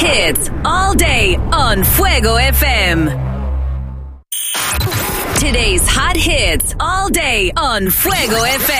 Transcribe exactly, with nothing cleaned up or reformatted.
hits all day on Fuego F M. Today's hot hits all day on Fuego F